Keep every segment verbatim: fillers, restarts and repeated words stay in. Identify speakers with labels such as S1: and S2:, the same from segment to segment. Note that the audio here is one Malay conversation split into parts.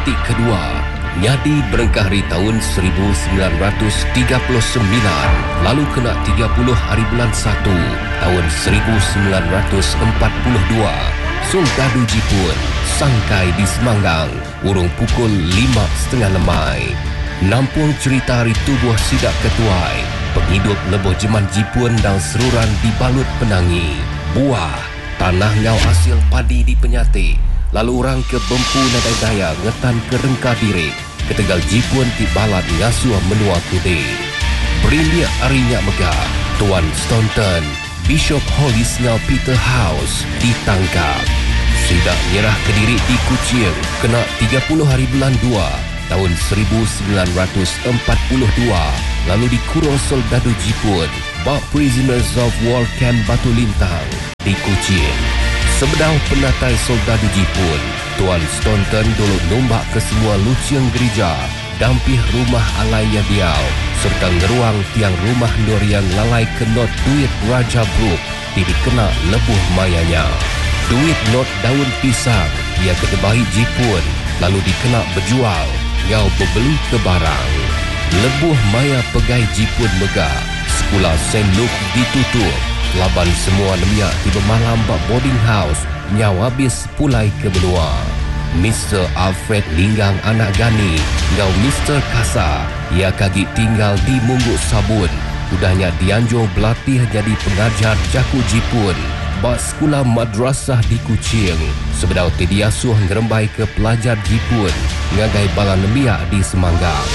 S1: detik kedua. Nyadi berengkah hari tahun seribu sembilan ratus tiga puluh sembilan, lalu kena tiga puluh hari bulan satu tahun seribu sembilan ratus empat puluh dua. Soldadu Jipun sangkai di Semanggang urung pukul lima setengah lemai. Nampung cerita hari tubuh sidak ketuai, penghidup leboh jeman Jipun dan seruran dibalut penangi. Buah, tanah ngau hasil padi di Penyati. Lalu orang ke Bempu Nadai Daya ngetan ke Rengka Birik. Ketegal Jipun di balat ngasuh menua kude. Berindia arinya megah, Tuan Staunton, Bishop Holly Snell Peter House ditangkap. Sidak nyerah ke diri di Kuching, kena tiga puluh hari bulan dua tahun seribu sembilan ratus empat puluh dua. Lalu dikurung soldadu Jipun, bak Prisoners of War Camp Batu Lintang di Kuching. Sebedau penatai soldadu Jipun, Tuan Staunton dulu nombak ke semua luciang gereja, dampih rumah alai Yadiau, serta ngeruang tiang rumah Noriang lalai kenot duit Raja Brook, dikena lebuh mayanya. Duit not daun pisang, ia ketebahi Jipun, lalu dikena berjual, ngau berbeli ke barang. Lebuh maya pegai Jipun megah, sekolah Saint Luke ditutup. Laban semua nemiak tiba malam bak boarding house, nyau habis pulai ke benua. Mister Alfred Linggang anak Gani, ngau Mister Kasa, ia kaki tinggal di Mungguk Sabun. Udahnya dianjur berlatih jadi pengajar jaku Jipun, bak sekolah madrasah di Kuching. Sebedau tidiasuh ngerembai ke pelajar Jipun, ngagai bala nemiak di Semanggang.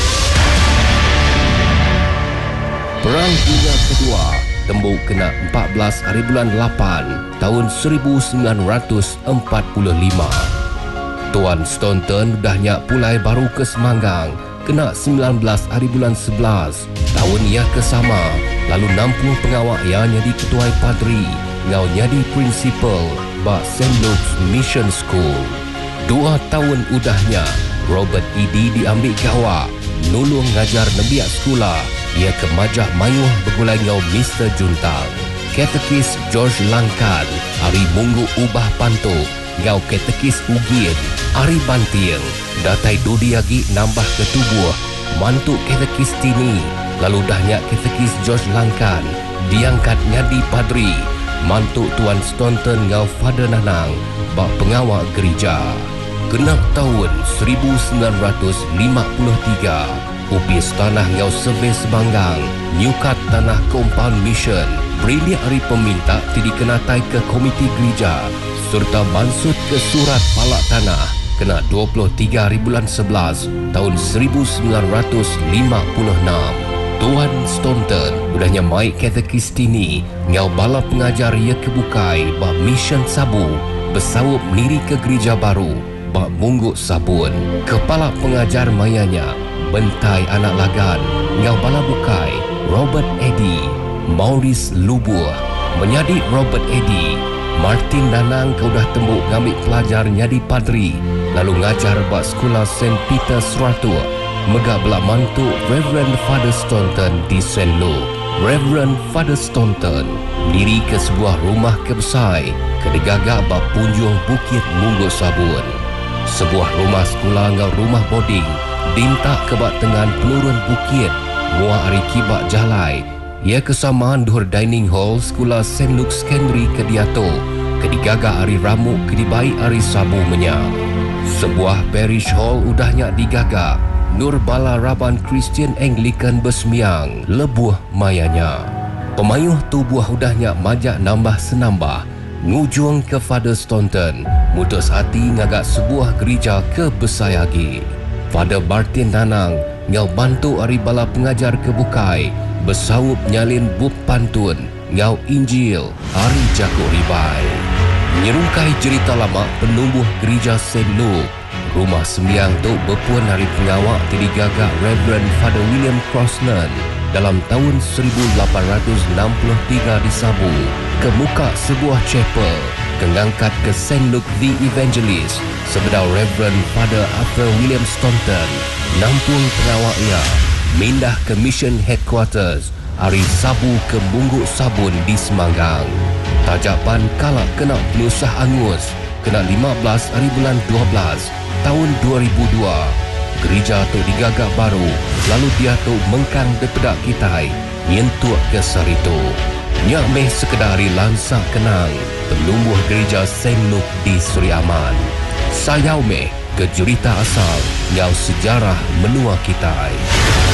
S1: Perang Dunia Kedua tembuk kena empat belas hari bulan lapan tahun seribu sembilan ratus empat puluh lima. Tuan Staunton dahnya pulai baru ke Semanggang, kena sembilan belas hari bulan sebelas tahun ia kesama, lalu nampung pengawak ia jadi ketuai padri, ngau jadi prinsipal bak Saint Luke's Mission School. Dua tahun udahnya Robert Eddy diambil gawak, nulung ngajar nebiak sekolah. Ia ke Majah Mayuh bergulai ngau Mister Juntang. Katekis George Langkan, Ari Munggu Ubah Pantuk, ngau katekis Ugin, Ari Bantieng, datai Dudi Agi nambah ke tubuh, mantuk katekis Tini, lalu dahnya katekis George Langkan, diangkat nyadi padri, mantuk Tuan Staunton ngau Father Nanang, bak pengawal gereja. Genap tahun seribu sembilan ratus lima puluh tiga, upis tanah ngau Sebe Semanggang, nyukat tanah Compound Mission, berilia hari peminta tidak kenatai ke komiti gereja, serta mansut ke surat palak tanah, kena dua puluh tiga hari bulan sebelas tahun seribu sembilan ratus lima puluh enam. Tuan Staunton udahnya mai katekis Tini, ngau bala pengajar ia kebukai bak Mission Sabu, bersawup niri ke gereja baru, bak Mungguk Sabun. Kepala pengajar mayanya, bentai anak lagan, ngau bala bukai, Robert Eddy, Maurice Lubuh, menyadi Robert Eddy, Martin Nanang kau dah tembuk ngambil pelajar nyadi padri, lalu ngajar bak sekolah Saint Peter Seratu, megak belak mantuk Reverend Father Staunton di Saint Luke. Reverend Father Staunton diri ke sebuah rumah kebesai, kedegagak bak punjung Bukit Mungguk Sabun. Sebuah rumah sekolah ngau rumah boarding, dintak kebak tengan penurun bukit, muak hari kibak jalai. Ia kesamaan duhur dining hall sekolah Saint Luke Secondary ke Diato, kedigagak hari ramuk kedibai hari Sabu menyak. Sebuah parish hall udahnya digagak, Nur Bala Raban Christian Anglican Besmiang, lebuh mayanya. Pemayuh tubuh udahnya majak nambah senambah, ngujung ke Father Staunton, mutus hati ngagak sebuah gereja ke Besayagi. Father Martin Nanang ngau bantu ari bala pengajar kebukai, bersawup nyalin bub pantun, ngau Injil, ari jago ribai. Nyerungkai cerita lama penumbuh gereja Saint Luke, rumah sembiang tu berpuan hari pengawak digagak Reverend Father William Crosnan dalam tahun seribu lapan ratus enam puluh tiga di Sabu, ke muka sebuah chapel, kengangkat ke Saint Luke the Evangelist, sebedau Reverend Father Arthur William Staunton, nampung pengawaknya, mindah ke Mission Headquarters, hari Sabu ke Mungguk Sabun di Semanggang. Tajapan kalak kena penyusah angus, kena lima belas hari bulan dua belas tahun dua ribu dua, gereja tu digagak baru, lalu dia tu mengkang depedak kitai, nyentuak ke saritu. Nyak meh sekedari lansak kenang, penumbuh gereja Saint Luke di Seri Aman. Sayau meh ke jurita asal, nyau sejarah menua kitai.